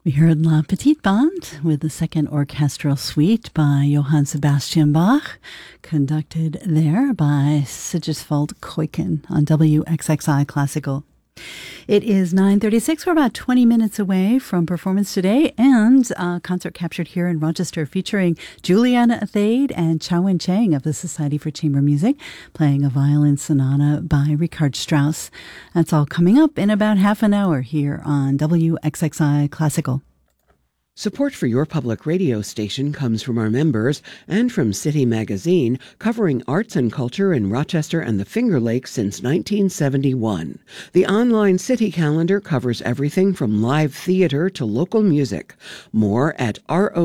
We heard La Petite Bande with the second orchestral suite by Johann Sebastian Bach, conducted there by Sigisvald Kuiken on WXXI Classical. It is 9:36. We're about 20 minutes away from performance today and a concert captured here in Rochester featuring Juliana Thade and Chao-Wen Chang of the Society for Chamber Music playing a violin sonata by Richard Strauss. That's all coming up in about half an hour here on WXXI Classical. Support for your public radio station comes from our members and from City Magazine, covering arts and culture in Rochester and the Finger Lakes since 1971. The online City calendar covers everything from live theater to local music. More at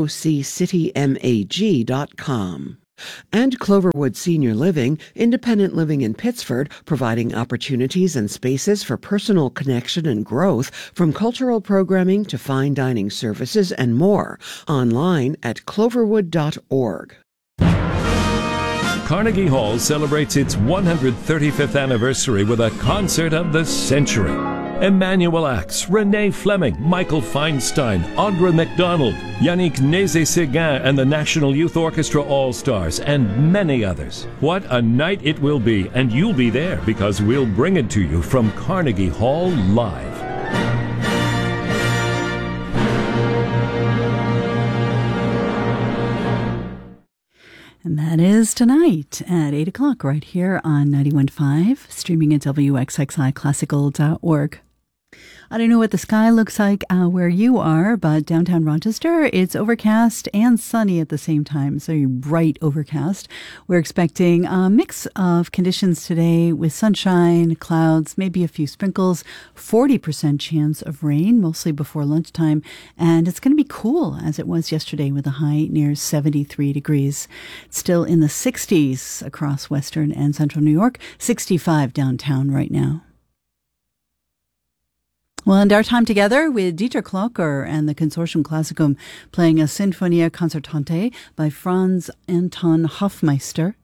roccitymag.com. And Cloverwood Senior Living, independent living in Pittsford, providing opportunities and spaces for personal connection and growth, from cultural programming to fine dining services and more. Online at cloverwood.org. Carnegie Hall celebrates its 135th anniversary with a concert of the century. Emmanuel Axe, Renee Fleming, Michael Feinstein, Audra McDonald, Yannick Nézet-Séguin and the National Youth Orchestra All-Stars, and many others. What a night it will be, and you'll be there because we'll bring it to you from Carnegie Hall Live. And that is tonight at 8 o'clock right here on 91.5, streaming at WXXIClassical.org. I don't know what the sky looks like where you are, but downtown Rochester, it's overcast and sunny at the same time, so bright overcast. We're expecting a mix of conditions today with sunshine, clouds, maybe a few sprinkles, 40% chance of rain, mostly before lunchtime, and it's going to be cool as it was yesterday with a high near 73 degrees. It's still in the 60s across western and central New York, 65 downtown right now. We'll end our time together with Dieter Klocker and the Consortium Classicum playing a Sinfonia Concertante by Franz Anton Hofmeister.